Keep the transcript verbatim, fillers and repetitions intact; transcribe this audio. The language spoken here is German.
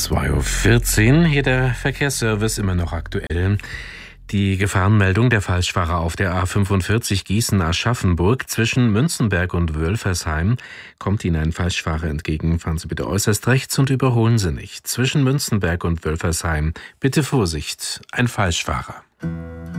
zwei Uhr vierzehn, hier der Verkehrsservice, immer noch aktuell. Die Gefahrenmeldung: der Falschfahrer auf der A fünfundvierzig Gießen-Aschaffenburg zwischen Münzenberg und Wölfersheim. Kommt Ihnen ein Falschfahrer entgegen, fahren Sie bitte äußerst rechts und überholen Sie nicht. Zwischen Münzenberg und Wölfersheim bitte Vorsicht, ein Falschfahrer.